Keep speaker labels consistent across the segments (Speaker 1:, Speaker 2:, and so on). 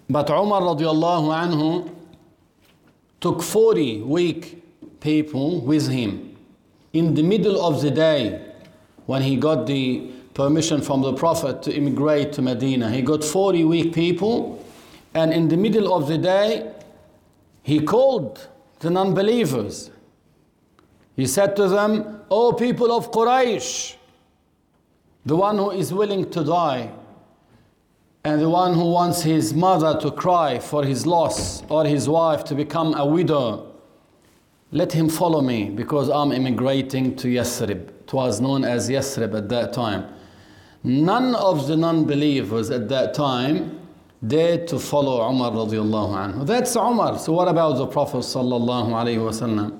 Speaker 1: But Umar radiallahu anhu took 40 weak people with him. In the middle of the day, when he got the permission from the Prophet to immigrate to Medina, he got 40 weak people, and in the middle of the day, he called the non-believers. He said to them, "O people of Quraysh, the one who is willing to die, and the one who wants his mother to cry for his loss, or his wife to become a widow, let him follow me, because I'm immigrating to Yathrib." It was known as Yathrib at that time. None of the non-believers at that time dared to follow Umar radiallahu anhu. That's Umar. So what about the Prophet sallallahu alaihi wasallam?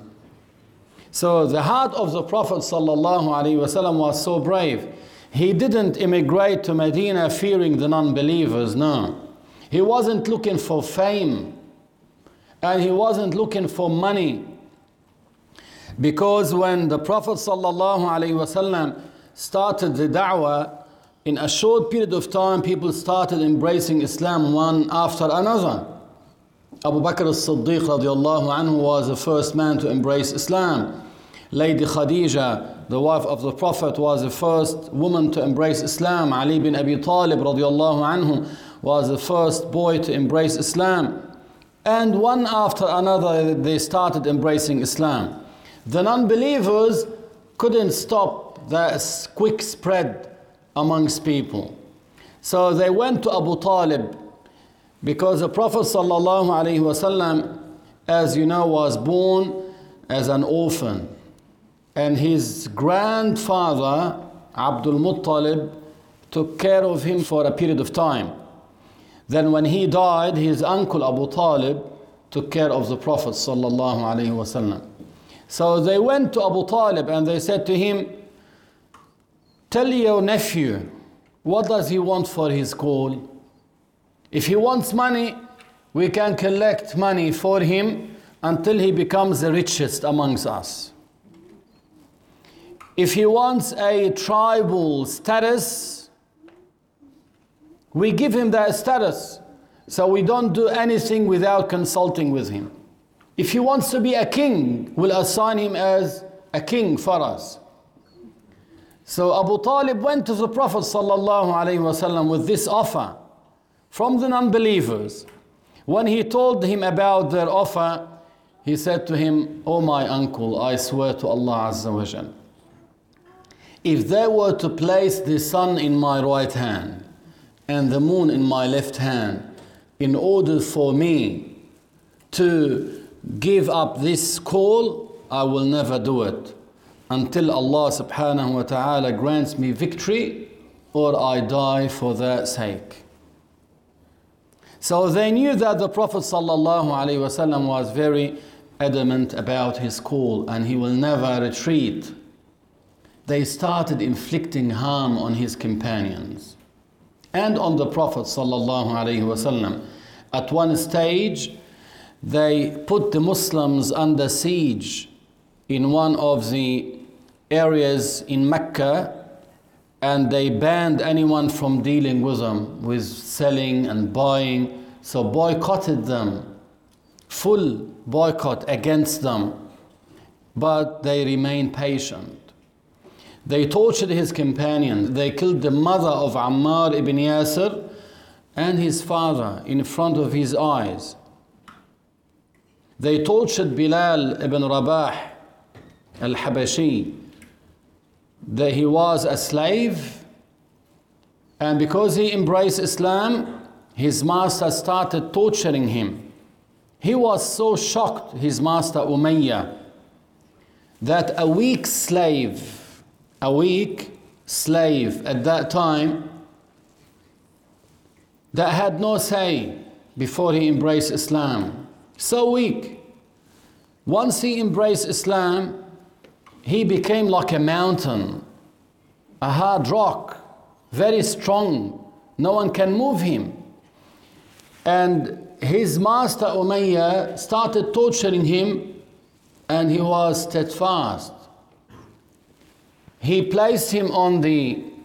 Speaker 1: So the heart of the Prophet sallallahu alaihi wasallam was so brave. He didn't immigrate to Medina fearing the non-believers, no. He wasn't looking for fame, and he wasn't looking for money. Because when the Prophet sallallahu alaihi wasallam started the da'wah, in a short period of time, people started embracing Islam one after another. Abu Bakr as-Siddiq radiallahu anhu was the first man to embrace Islam. Lady Khadija, the wife of the Prophet, was the first woman to embrace Islam. Ali bin Abi Talib radiallahu anhu was the first boy to embrace Islam. And one after another, they started embracing Islam. The non-believers couldn't stop that quick spread amongst people. So they went to Abu Talib, because the Prophet sallallahu alaihi wasallam, as you know, was born as an orphan. And his grandfather, Abdul Muttalib, took care of him for a period of time. Then when he died, his uncle Abu Talib took care of the Prophet sallallahu alaihi wasallam. So they went to Abu Talib and they said to him, "Tell your nephew, what does he want for his call? If he wants money, we can collect money for him until he becomes the richest amongst us. If he wants a tribal status, we give him that status, so we don't do anything without consulting with him. If he wants to be a king, we'll assign him as a king for us." So Abu Talib went to the Prophet sallallahu alaihi wasallam with this offer from the non-believers. When he told him about their offer, he said to him, "Oh my uncle, I swear to Allah Azza wa Jal, if they were to place the sun in my right hand and the moon in my left hand in order for me to give up this call, I will never do it until Allah subhanahu wa ta'ala grants me victory, or I die for that sake." So they knew that the Prophet sallallahu alaihi wasallam was very adamant about his call and he will never retreat. They started inflicting harm on his companions and on the Prophet sallallahu alaihi wasallam. At one stage, they put the Muslims under siege in one of the areas in Mecca, and they banned anyone from dealing with them, with selling and buying. So boycotted them, full boycott against them, but they remained patient. They tortured his companions. They killed the mother of Ammar ibn Yasir and his father in front of his eyes. They tortured Bilal ibn Rabah al-Habashi, that he was a slave, and because he embraced Islam, his master started torturing him. He was so shocked, his master Umayyah, that a weak slave at that time, that had no say before he embraced Islam, so weak. Once he embraced Islam, he became like a mountain, a hard rock, very strong. No one can move him. And his master Umayyah started torturing him, and he was steadfast. He placed him on the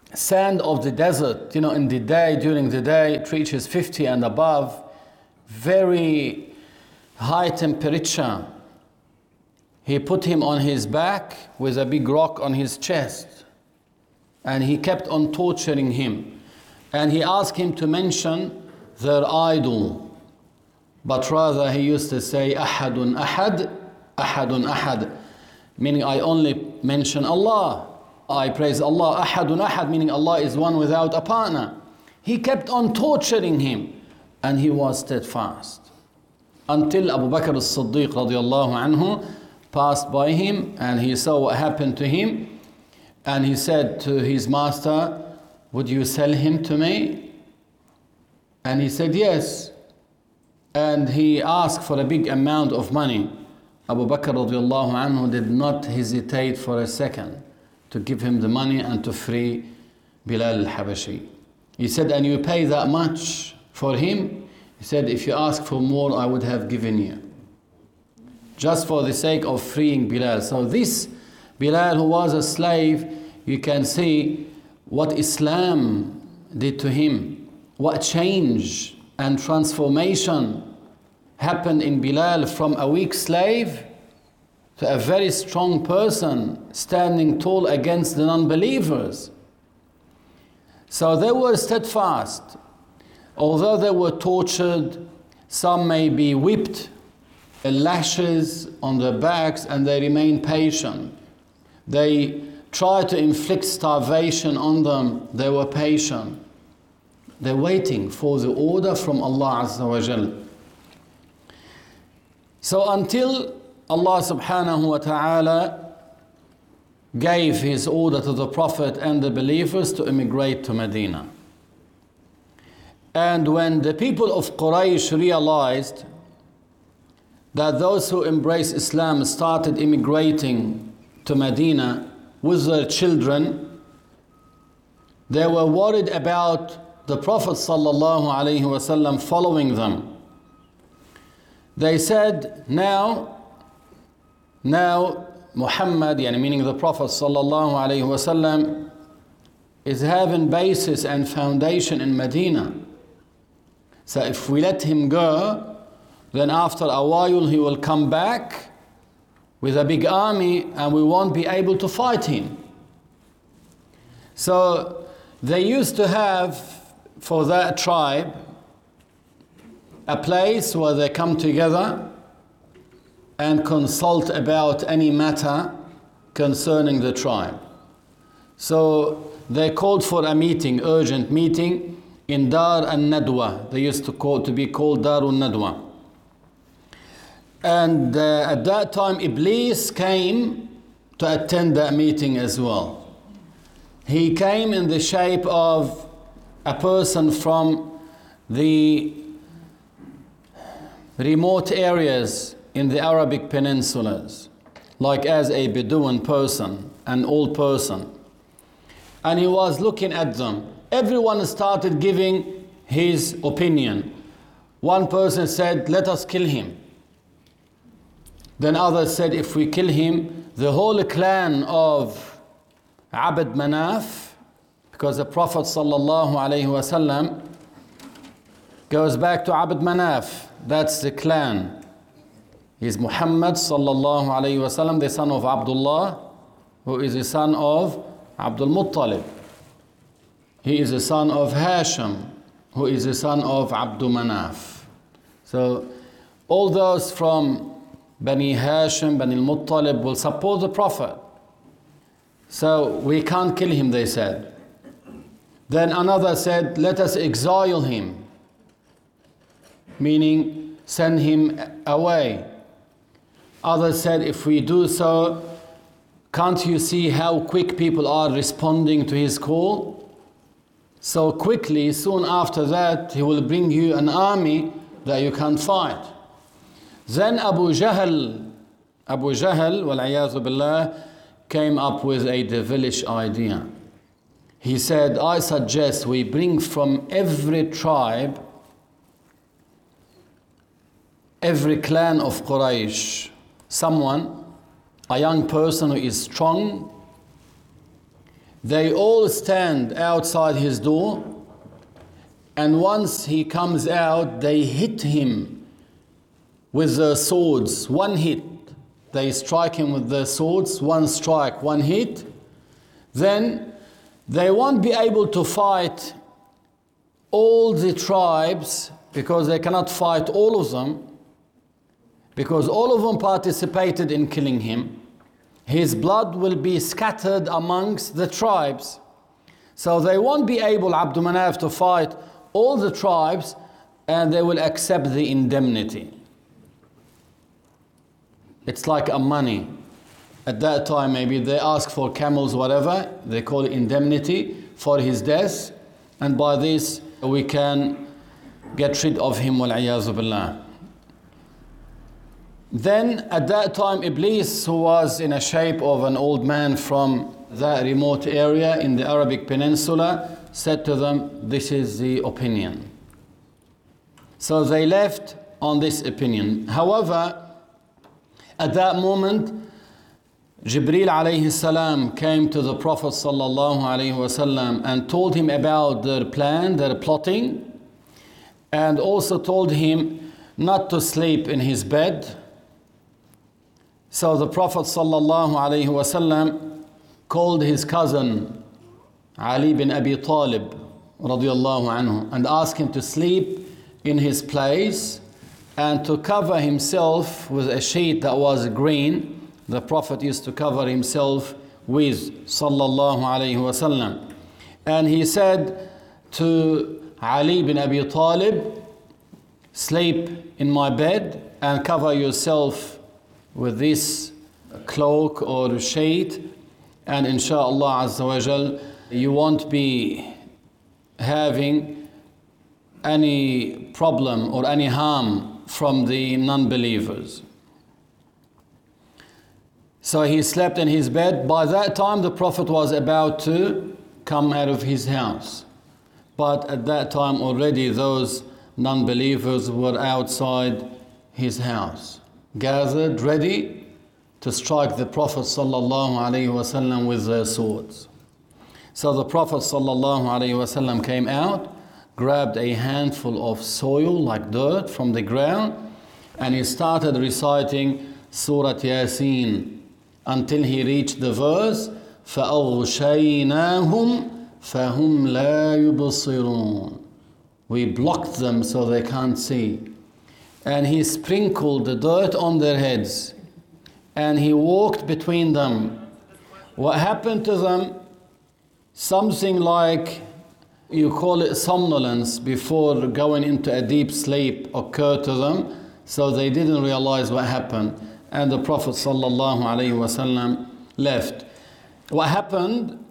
Speaker 1: sand of the desert, in the day, during the day, it reaches 50 and above, very high temperature. He put him on his back with a big rock on his chest, and he kept on torturing him. And he asked him to mention their idol, but rather he used to say, Ahadun Ahad, Ahadun Ahad, meaning I only mention Allah. I praise Allah. Ahadun Ahad, meaning Allah is one without a partner. He kept on torturing him, and he was steadfast. Until Abu Bakr as-Siddiq radiallahu anhu passed by him, and he saw what happened to him, and he said to his master, would you sell him to me? And he said yes. And he asked for a big amount of money. Abu Bakr radiallahu anhu did not hesitate for a second to give him the money and to free Bilal al-Habashi. He said, and you pay that much for him? He said, if you ask for more, I would have given you. Just for the sake of freeing Bilal. So this Bilal, who was a slave, you can see what Islam did to him. What change and transformation happened in Bilal from a weak slave to a very strong person standing tall against the non-believers. So they were steadfast. Although they were tortured, some may be whipped, lashes on their backs, and they remain patient. They tried to inflict starvation on them, they were patient. They're waiting for the order from Allah Azza wa Jal. So until Allah subhanahu wa ta'ala gave his order to the Prophet and the believers to immigrate to Medina. And when the people of Quraysh realized that those who embraced Islam started immigrating to Medina with their children, they were worried about the Prophet sallallahu alaihi wasallam following them. They said, now Muhammad, meaning the Prophet sallallahu alaihi wasallam, is having basis and foundation in Medina. So if we let him go, then after a while he will come back with a big army and we won't be able to fight him. So they used to have for that tribe a place where they come together and consult about any matter concerning the tribe. So they called for a meeting, urgent meeting, in Dar al-Nadwa. They used to be called Dar al-Nadwa. And at that time, Iblis came to attend that meeting as well. He came in the shape of a person from the remote areas in the Arabic peninsulas, like as a Bedouin person, an old person. And he was looking at them. Everyone started giving his opinion. One person said, let us kill him. Then others said, if we kill him, the whole clan of Abd Manaf, because the Prophet sallallahu alaihi wasallam goes back to Abd Manaf, that's the clan. He's Muhammad sallallahu alaihi wasallam, the son of Abdullah, who is the son of Abdul Muttalib. He is the son of Hashim, who is the son of Abdul Manaf. So all those from Bani Hashim, Bani al-Muttalib will support the Prophet. So we can't kill him, they said. Then another said, let us exile him, meaning send him away. Others said, if we do so, can't you see how quick people are responding to his call? So quickly, soon after that, he will bring you an army that you can't fight. Then Abu Jahl, wal-'iyadhu billah, came up with a devilish idea. He said, I suggest we bring from every tribe, every clan of Quraysh, someone, a young person who is strong, They all stand outside his door, and once he comes out, they hit him with their swords. One hit. They strike him with their swords, one strike, one hit. Then they won't be able to fight all the tribes, because they cannot fight all of them, because all of them participated in killing him. His blood will be scattered amongst the tribes. So they won't be able, Abdul Manaf, to fight all the tribes, and they will accept the indemnity. It's like a money. At that time, maybe they ask for camels, whatever, they call it indemnity for his death, and by this we can get rid of him, wal-'iyazu billah. Then at that time, Iblis, who was in a shape of an old man from that remote area in the Arabic Peninsula, said to them, this is the opinion. So they left on this opinion. However, at that moment, Jibreel alayhi salam came to the Prophet sallallahu alayhi wasallam and told him about their plan, their plotting, and also told him not to sleep in his bed. So the Prophet sallallahu alayhi wasallam called his cousin Ali bin Abi Talib radiyallahu anhu and asked him to sleep in his place and to cover himself with a sheet that was green. The Prophet used to cover himself with sallallahu alayhi wasallam. And he said to Ali bin Abi Talib, sleep in my bed and cover yourself with this cloak or sheet, and inshallah azza wa jal, you won't be having any problem or any harm from the non-believers. So he slept in his bed. By that time the Prophet was about to come out of his house. But at that time already those non-believers were outside his house, gathered, ready to strike the Prophet sallallahu alaihi wasallam with their swords. So the Prophet sallallahu alaihi wasallam came out, grabbed a handful of soil like dirt from the ground, and he started reciting Surah Yasin until he reached the verse فَأَغْشَيْنَاهُمْ فَهُمْ لَا يُبْصِرُونَ. We blocked them so they can't see. And he sprinkled the dirt on their heads, and he walked between them. What happened to them? Something like, you call it somnolence, before going into a deep sleep occurred to them, so they didn't realize what happened. And the Prophet sallallahu alaihi wasallam left. What happened?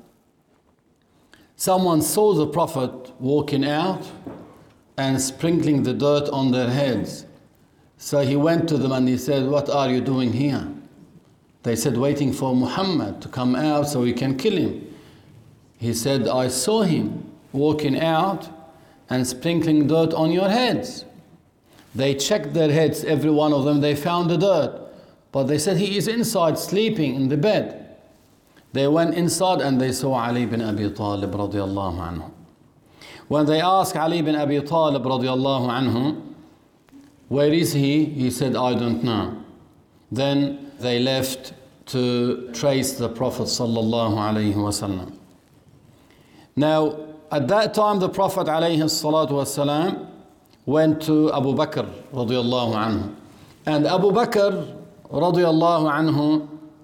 Speaker 1: Someone saw the Prophet walking out and sprinkling the dirt on their heads. So he went to them and he said, what are you doing here? They said, waiting for Muhammad to come out so we can kill him. He said, I saw him walking out and sprinkling dirt on your heads. They checked their heads, every one of them, they found the dirt. But they said, he is inside sleeping in the bed. They went inside and they saw Ali bin Abi Talib radiyallahu anhu. When they asked Ali bin Abi Talib radiyallahu anhu, where is he? He said, I don't know. Then they left to trace the Prophet sallallahu alaihi wasallam. Now, at that time, the Prophet alayhi salatu wasalam went to Abu Bakr radiyallahu anhu. And Abu Bakr radiyallahu anhu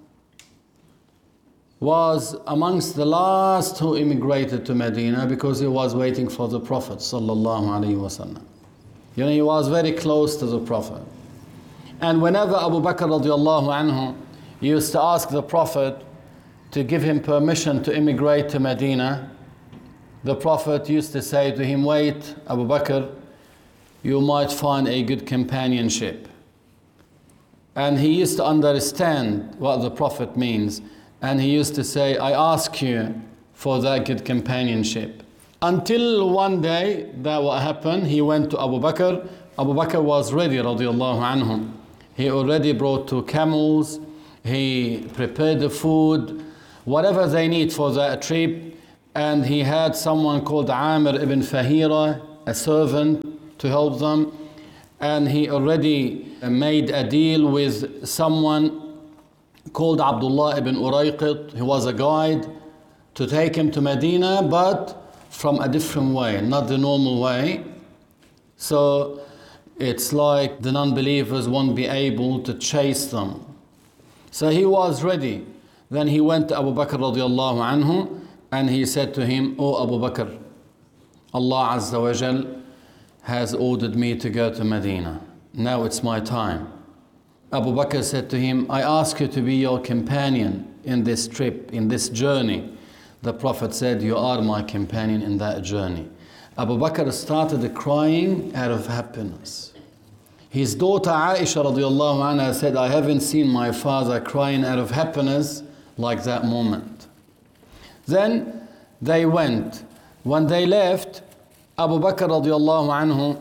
Speaker 1: was amongst the last who immigrated to Medina, because he was waiting for the Prophet sallallahu alaihi wasallam. You know, he was very close to the Prophet. And whenever Abu Bakr radiallahu anhu used to ask the Prophet to give him permission to immigrate to Medina, the Prophet used to say to him, wait, Abu Bakr, you might find a good companionship. And he used to understand what the Prophet means. And he used to say, I ask you for that good companionship. Until one day, that what happened, he went to Abu Bakr. Abu Bakr was ready, radiallahu anhu. He already brought 2 camels. He prepared the food. whatever they need for that trip. And he had someone called Amir ibn Fahira, a servant, to help them. And he already made a deal with someone called Abdullah ibn Urayqit. He was a guide to take him to Medina, but from a different way, not the normal way. So it's like the non-believers won't be able to chase them. So he was ready. Then he went to Abu Bakr radiallahu anhu and he said to him, "O Abu Bakr, Allah Azza wa Jal has ordered me to go to Medina. Now it's my time." Abu Bakr said to him, "I ask you to be your companion in this trip, in this journey." The Prophet said, "You are my companion in that journey." Abu Bakr started crying out of happiness. His daughter Aisha radiallahu anha said, "I haven't seen my father crying out of happiness like that moment." Then they went. When they left, Abu Bakr radiallahu anhu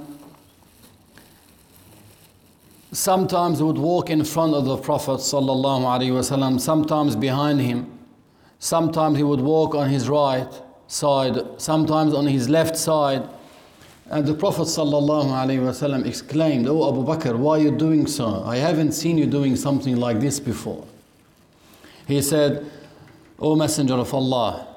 Speaker 1: sometimes would walk in front of the Prophet sallallahu alaihi wasallam, sometimes behind him. Sometimes he would walk on his right side, sometimes on his left side. And the Prophet sallallahu alaihi wasallam exclaimed, "Oh Abu Bakr, why are you doing so? I haven't seen you doing something like this before." He said, "O Messenger of Allah,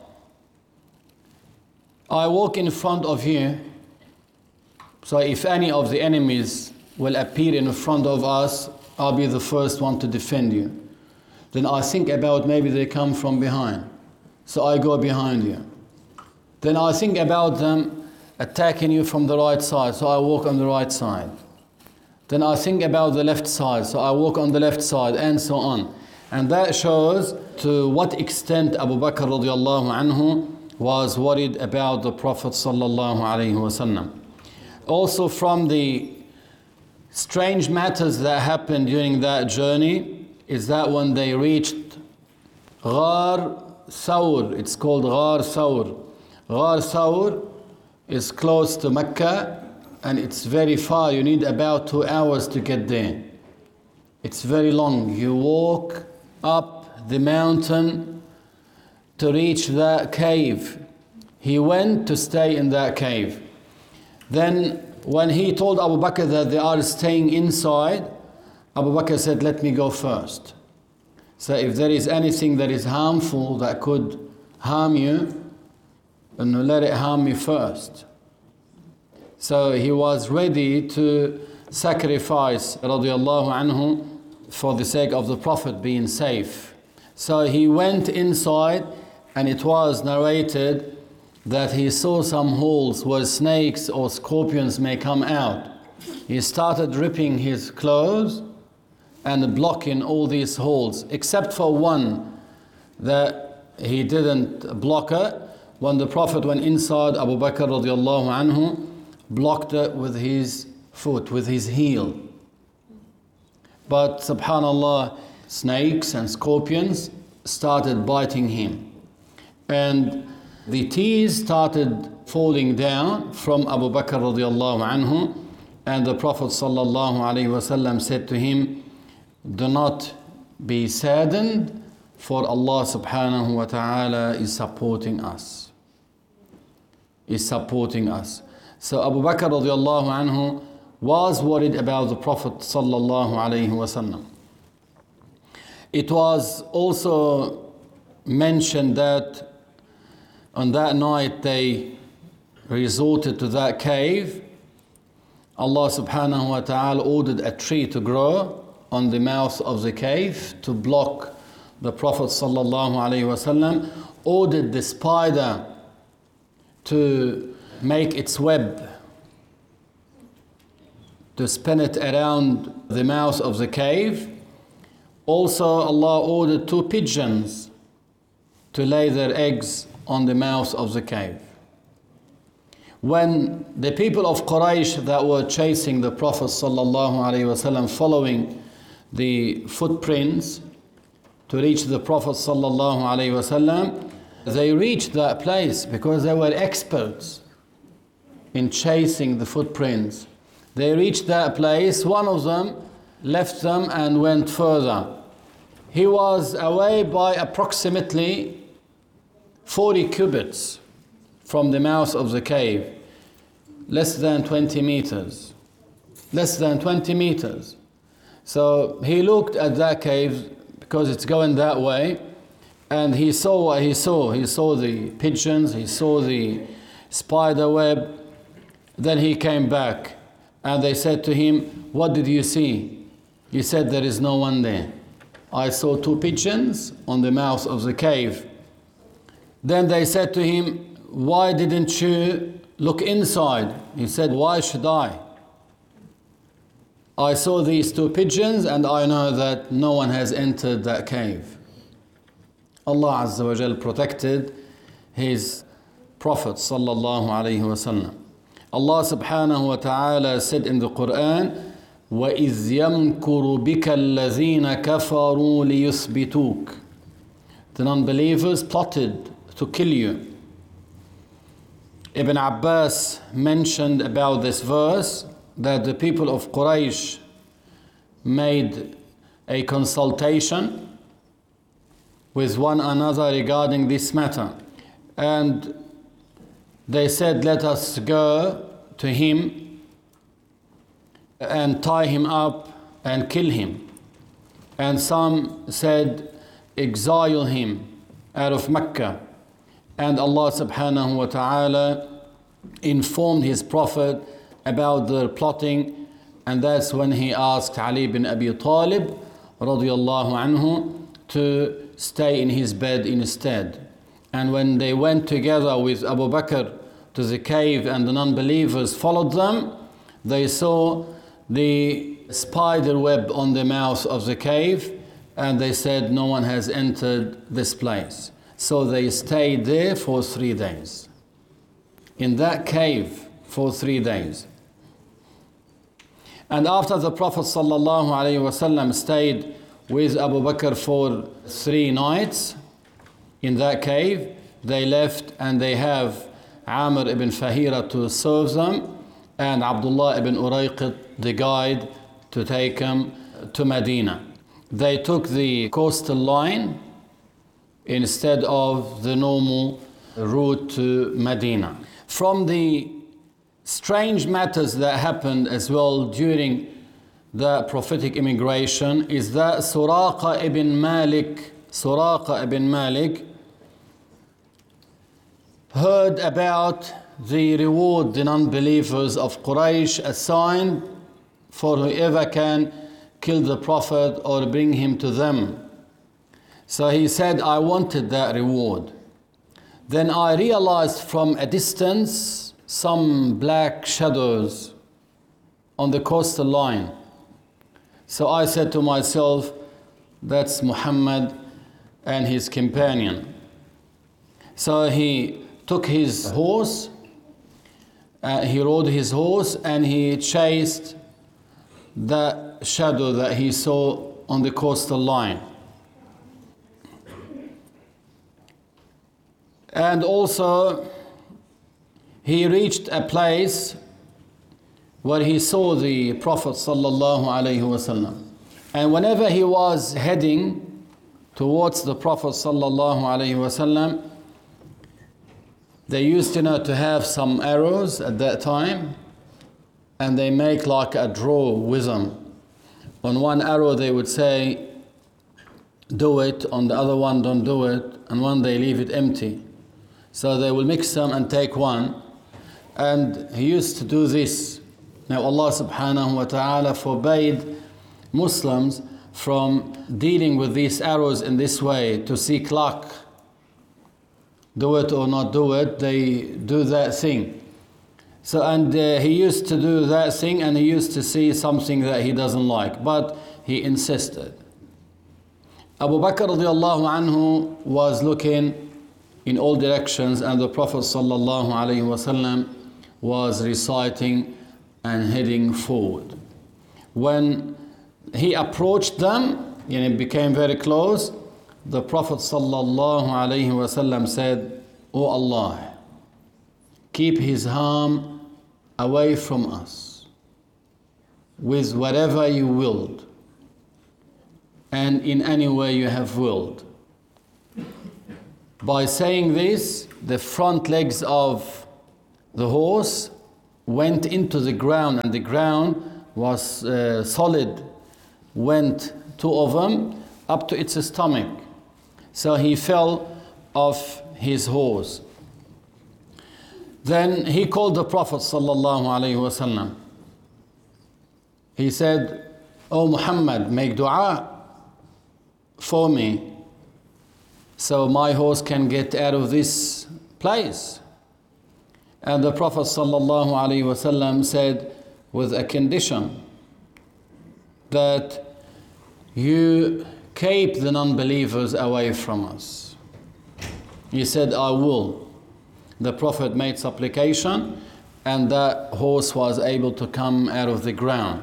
Speaker 1: I walk in front of you, so if any of the enemies will appear in front of us, I'll be the first one to defend you. Then I think about maybe they come from behind, so I go behind you. Then I think about them attacking you from the right side, so I walk on the right side. Then I think about the left side, so I walk on the left side, and so on." And that shows to what extent Abu Bakr radiallahu anhu was worried about the Prophet sallallahu alaihi wasallam. Also from the strange matters that happened during that journey is that when they reached Ghar Thawr, it's called Ghar Thawr. Ghar Thawr is close to Mecca and it's very far. You need about 2 hours to get there. It's very long. You walk up the mountain to reach that cave. He went to stay in that cave. Then when he told Abu Bakr that they are staying inside, Abu Bakr said, "Let me go first. So if there is anything that is harmful that could harm you, then let it harm me first." So he was ready to sacrifice radiallahu anhu for the sake of the Prophet being safe. So he went inside, and it was narrated that he saw some holes where snakes or scorpions may come out. He started ripping his clothes and blocking all these holes, except for one that he didn't block it. When the Prophet went inside, Abu Bakr radiallahu anhu blocked it with his foot, with his heel. But subhanallah, snakes and scorpions started biting him. And the tears started falling down from Abu Bakr radiallahu anhu. And the Prophet sallallahu alaihi wasallam said to him, "Do not be saddened, for Allah subhanahu wa ta'ala is supporting us." Is supporting us. So Abu Bakr radiallahu anhu was worried about the Prophet sallallahu alaihi wasallam. It was also mentioned that on that night they resorted to that cave. Allah subhanahu wa ta'ala ordered a tree to grow on the mouth of the cave to block the Prophet sallallahu alaihi wasallam, ordered the spider to make its web, to spin it around the mouth of the cave. Also, Allah ordered 2 pigeons to lay their eggs on the mouth of the cave. When the people of Quraysh that were chasing the Prophet sallallahu alaihi wasallam, following the footprints to reach the Prophet sallallahu alaihi wasallam, they reached that place because they were experts in chasing the footprints. They reached that place. One of them left them and went further. He was away by approximately 40 cubits from the mouth of the cave, less than 20 meters. Less than 20 meters. So he looked at that cave because it's going that way, and he saw what he saw. He saw the pigeons, he saw the spider web. Then he came back and they said to him, "What did you see?" He said, "There is no one there. I saw 2 pigeons on the mouth of the cave." Then they said to him, "Why didn't you look inside?" He said, "Why should I? I saw these 2 pigeons and I know that no one has entered that cave." Allah Azza wa Jal protected His Prophet sallallahu alayhi wa sallam. Allah subhanahu wa ta'ala said in the Quran, وَإِذْ يَمْكُرُ بِكَ الَّذِينَ كَفَرُوا لِيُثْبِتُوكَ. The non-believers plotted to kill you. Ibn Abbas mentioned about this verse that the people of Quraysh made a consultation with one another regarding this matter. And they said, "Let us go to him and tie him up and kill him." And some said, "Exile him out of Mecca." And Allah subhanahu wa ta'ala informed His Prophet about their plotting, and that's when He asked Ali bin Abi Talib radiyallahu anhu to stay in his bed instead. And when they went together with Abu Bakr to the cave and the non-believers followed them, they saw the spider web on the mouth of the cave, and they said, "No one has entered this place." So they stayed there for 3 days. In that cave for 3 days. And after the Prophet sallallahu alaihi wasallam stayed with Abu Bakr for 3 nights in that cave, they left and they have Amr ibn Fahira to serve them and Abdullah ibn Urayqit, the guide, to take them to Medina. They took the coastal line instead of the normal route to Medina. From the strange matters that happened as well during the prophetic immigration is that Suraqa ibn Malik heard about the reward the non-believers of Quraysh assigned for whoever can kill the Prophet or bring him to them. So he said, "I wanted that reward." Then I realized from a distance some black shadows on the coastal line. So I said to myself, "That's Muhammad and his companion." So he took his horse, he rode his horse, and he chased that shadow that he saw on the coastal line. And also, he reached a place where he saw the Prophet sallallahu alaihi wasallam. And whenever he was heading towards the Prophet sallallahu alaihi wasallam, they used to have some arrows at that time, and they make like a draw with them. On one arrow they would say, "Do it," on the other one, "Don't do it," and one they leave it empty. So they will mix them and take one. And he used to do this. Now Allah subhanahu wa ta'ala forbade Muslims from dealing with these arrows in this way to seek luck. Do it or not do it, they do that thing. So, and he used to do that thing, and he used to see something that he doesn't like, but he insisted. Abu Bakr radiallahu anhu was looking in all directions, and the Prophet sallallahu alaihi wasallam was reciting and heading forward. When he approached them, and it became very close, the Prophet sallallahu alaihi wasallam said, "O Allah, keep his harm away from us with whatever you willed and in any way you have willed." By saying this, the front legs of the horse went into the ground, and the ground was solid, went two of them up to its stomach. So he fell off his horse. Then he called the Prophet sallallahu alaihi wasallam. He said, "Oh Muhammad, make dua for me so my horse can get out of this place." And the Prophet sallallahu alaihi wasallam said, with a condition, that you keep the non-believers away from us. He said, "I will." The Prophet made supplication, and that horse was able to come out of the ground.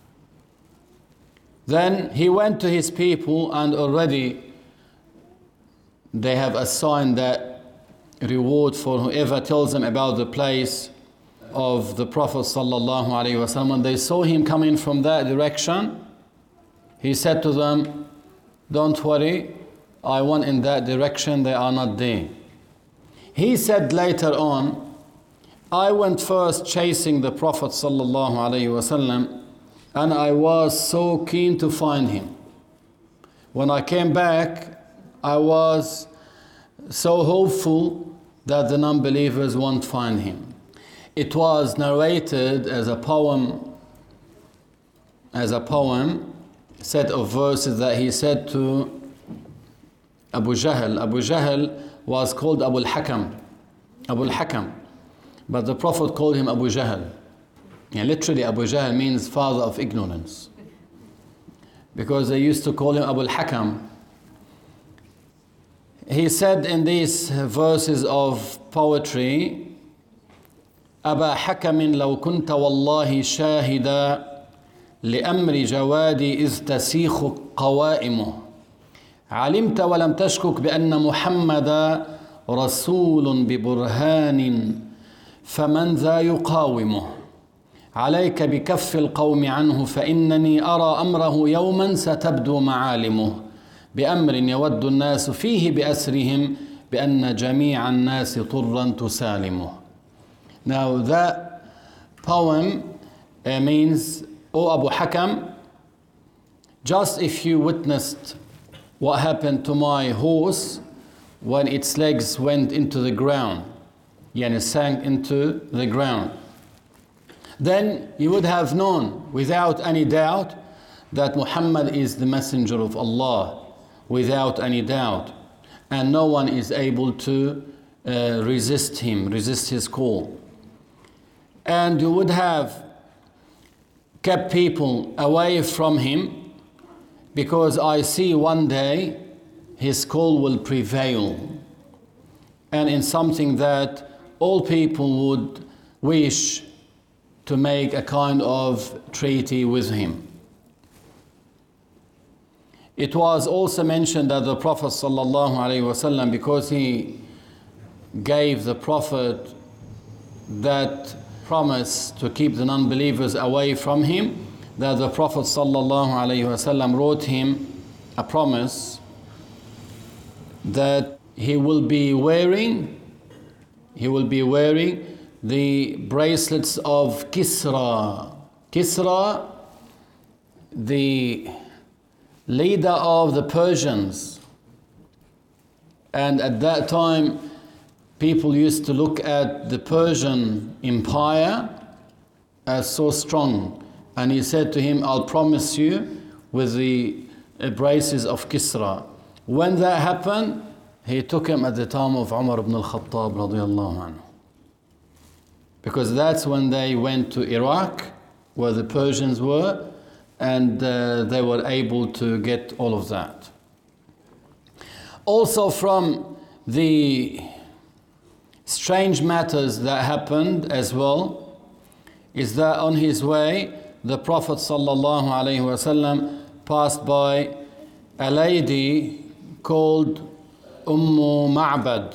Speaker 1: Then he went to his people, and already they have assigned that reward for whoever tells them about the place of the Prophet sallallahu alaihi wasallam. When they saw him coming from that direction, he said to them, "Don't worry, I went in that direction, they are not there." He said later on, "I went first chasing the Prophet sallallahu alaihi wasallam, and I was so keen to find him. When I came back, I was so hopeful that the non-believers won't find him." It was narrated as a poem, set of verses that he said to Abu Jahl. Abu Jahl was called Abu al-Hakam. Abu al-Hakam. But the Prophet called him Abu Jahl. Yeah, literally Abu Jahl means father of ignorance. Because they used to call him Abu al-Hakam. He said in these verses of poetry, "أبا حكم لو كنت والله شاهدا لأمر جوادي إذ تسيخ قوائمه علمت ولم تشكك بأن محمدا رسول ببرهان فمن ذا يقاومه عليك بكف القوم عنه فإنني أرى أمره يوما ستبدو معالمه بأمر يود الناس فيه بأسرهم بأن جميع الناس طرا تسالمه." Now that poem means, "O Abu Hakam, just if you witnessed what happened to my horse when its legs went into the ground, yani sank into the ground, then you would have known without any doubt that Muhammad is the messenger of Allah, without any doubt, and no one is able to resist him, resist his call. And you would have kept people away from him, because I see one day his call will prevail, and in something that all people would wish to make a kind of treaty with him." It was also mentioned that the Prophet sallallahu alaihi wasallam, because he gave the Prophet that promise to keep the non-believers away from him, that the Prophet sallallahu alaihi wasallam wrote him a promise that he will be wearing the bracelets of Kisra. Kisra, the leader of the Persians. And at that time, people used to look at the Persian Empire as so strong. And he said to him, "I'll promise you with the braces of Kisra." When that happened, he took him at the time of Umar ibn al-Khattab radiyallahu anhu. Because that's when they went to Iraq, where the Persians were, and they were able to get all of that. Also from the strange matters that happened as well, is that on his way, the Prophet sallallahu alaihi wasallam passed by a lady called Ma'bad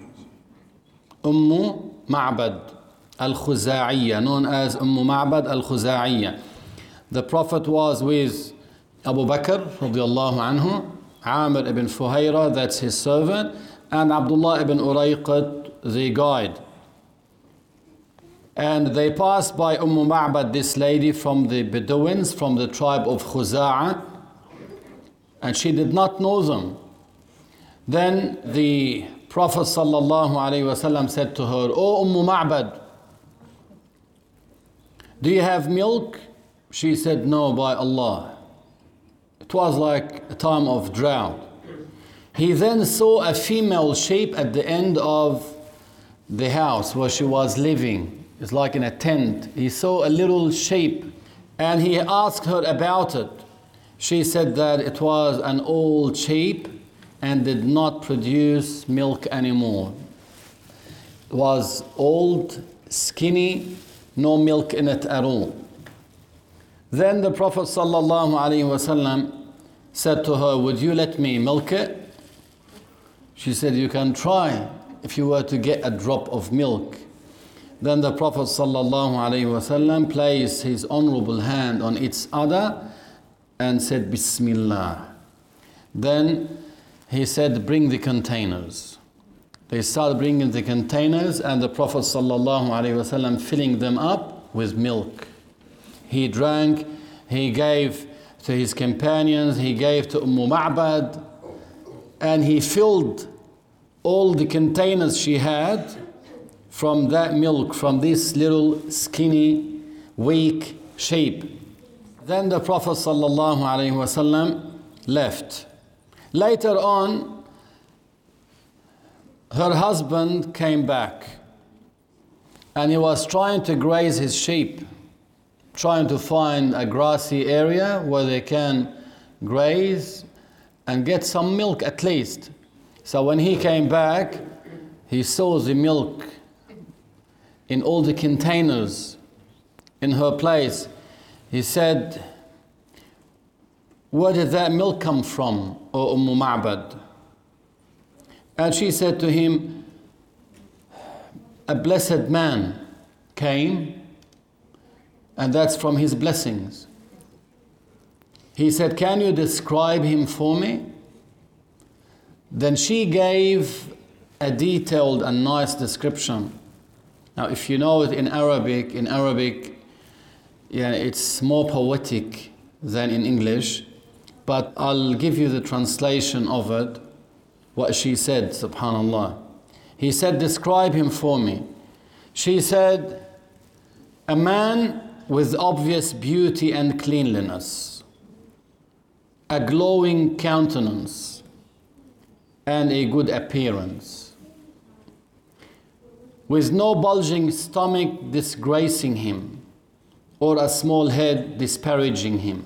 Speaker 1: al-Khuza'iyya, known as Ma'bad al-Khuza'iyya. The Prophet was with Abu Bakr radiallahu anhu, Amir ibn Fuhayra, that's his servant, and Abdullah ibn Urayqat, the guide. And they passed by Ma'bad, this lady from the Bedouins, from the tribe of Khuza'a, and she did not know them. Then the Prophet ﷺ said to her, "O Ma'bad, do you have milk?" She said, "No, by Allah." It was like a time of drought. He then saw a female shape at the end of the house where she was living. It's like in a tent. He saw a little shape and he asked her about it. She said that it was an old shape and did not produce milk anymore. It was old, skinny, no milk in it at all. Then the Prophet ﷺ said to her, "Would you let me milk it?" She said, "You can try if you were to get a drop of milk." Then the Prophet ﷺ placed his honorable hand on its udder and said, "Bismillah." Then he said, "Bring the containers." They started bringing the containers and the Prophet ﷺ filling them up with milk. He drank, he gave to his companions, he gave to Ma'bad, and he filled all the containers she had from that milk, from this little skinny, weak shape. Then the Prophet ﷺ left. Later on, her husband came back and he was trying to graze his sheep, trying to find a grassy area where they can graze and get some milk at least. So when he came back, he saw the milk in all the containers in her place. He said, "Where did that milk come from, O Ma'bad?" And she said to him, "A blessed man came, and that's from his blessings." He said, "Can you describe him for me?" Then she gave a detailed and nice description. Now, if you know it in Arabic, yeah, it's more poetic than in English, but I'll give you the translation of it, what she said, subhanallah. He said, "Describe him for me." She said, "A man with obvious beauty and cleanliness, a glowing countenance, and a good appearance, with no bulging stomach disgracing him, or a small head disparaging him,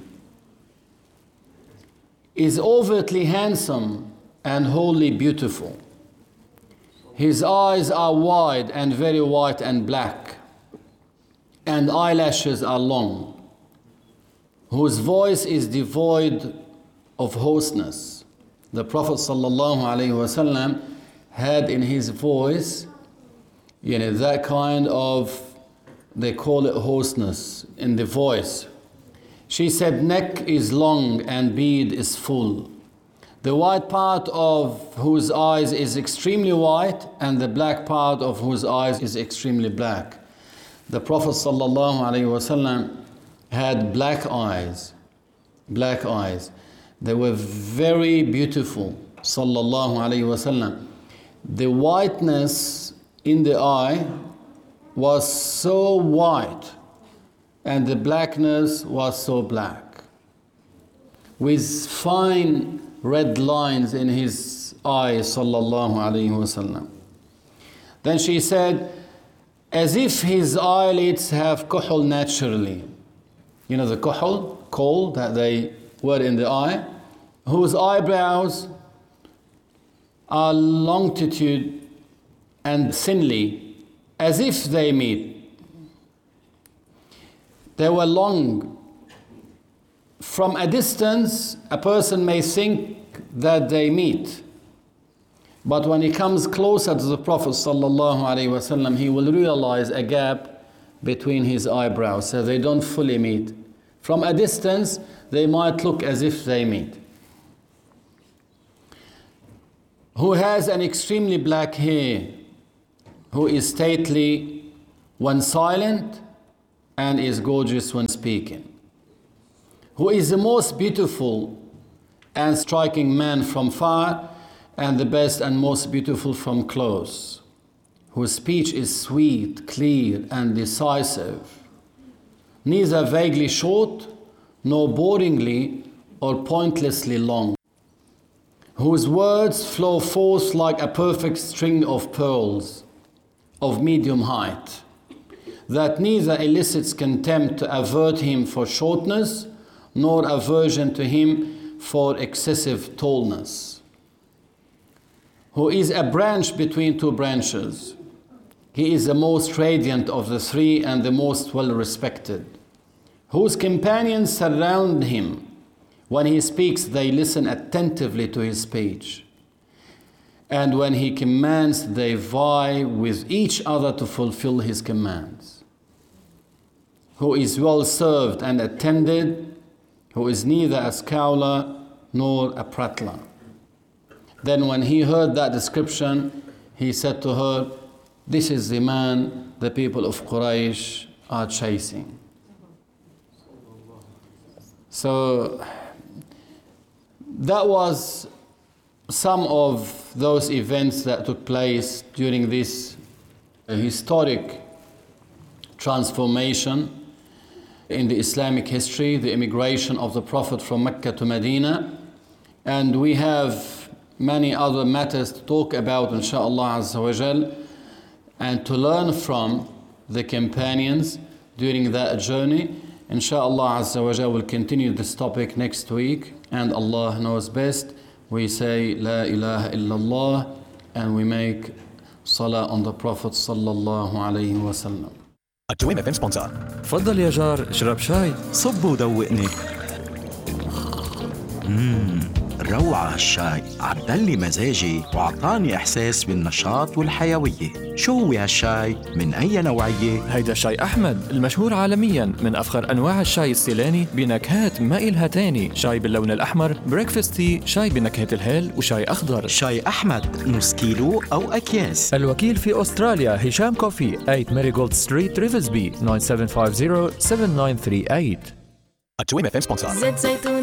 Speaker 1: is overtly handsome and wholly beautiful. His eyes are wide and very white and black, and eyelashes are long, whose voice is devoid of hoarseness." The Prophet ﷺ had in his voice, that kind of, they call it hoarseness in the voice. She said, "Neck is long and beard is full. The white part of whose eyes is extremely white, and the black part of whose eyes is extremely black." The Prophet ﷺ had black eyes. Black eyes. They were very beautiful, sallallahu alaihi wasallam. The whiteness in the eye was so white, and the blackness was so black, with fine red lines in his eyes, sallallahu alaihi wasallam. Then she said, "As if his eyelids have kuhul naturally." You know the kuhul, kohl that they wear in the eye, whose eyebrows are longitude and thinly, as if they meet. They were long. From a distance, a person may think that they meet, but when he comes closer to the Prophet ﷺ, he will realize a gap between his eyebrows, so they don't fully meet. From a distance, they might look as if they meet. who has an extremely black hair, who is stately when silent and is gorgeous when speaking, who is the most beautiful and striking man from far and the best and most beautiful from close, whose speech is sweet, clear, and decisive, neither vaguely short nor boringly or pointlessly long, whose words flow forth like a perfect string of pearls of medium height, that neither elicits contempt to avert him for shortness nor aversion to him for excessive tallness, who is a branch between two branches. He is the most radiant of the three and the most well-respected, whose companions surround him. When he speaks, they listen attentively to his speech. And when he commands, they vie with each other to fulfill his commands. Who is well served and attended, who is neither a scowler nor a prattler. Then when he heard that description, he said to her, "This is the man the people of Quraysh are chasing." So that was some of those events that took place during this historic transformation in the Islamic history, the immigration of the Prophet from Mecca to Medina. And we have many other matters to talk about, inshaAllah Azza wa Jal, and to learn from the companions during that journey. Inshallah Azza wa Jal will continue this topic next week, and Allah knows best. We say La ilaha illallah and we make salah on the Prophet sallallahu alayhi wa sallam.
Speaker 2: التويم FM sponsor.
Speaker 3: تفضل يا جار، اشرب شاي.
Speaker 2: صب ودوقني. روعة هالشاي، عدلي مزاجي وعطاني إحساس بالنشاط والحيوية. شو هو هالشاي؟ من أي نوعية؟
Speaker 3: هيدا شاي أحمد المشهور عالميا، من أفخر أنواع الشاي السيلاني بنكهات ما إلها تاني. شاي باللون الأحمر، بريكفاست تي، شاي بنكهة الهيل، وشاي أخضر.
Speaker 2: شاي أحمد نص كيلو أو أكياس.
Speaker 3: الوكيل في أستراليا هشام كوفي، 8 ماريغولد ستريت ريفلزبي، 9750 7938.
Speaker 2: التويم FM sponsor.
Speaker 4: زيت زيتون